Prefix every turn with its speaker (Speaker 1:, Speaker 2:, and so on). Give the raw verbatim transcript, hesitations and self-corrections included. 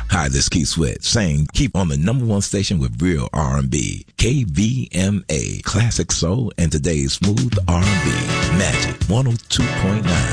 Speaker 1: Hi, this is Keith Sweat saying keep on the number one station with real R and B. K V M A, classic soul and today's smooth R and B. Magic one oh two point nine.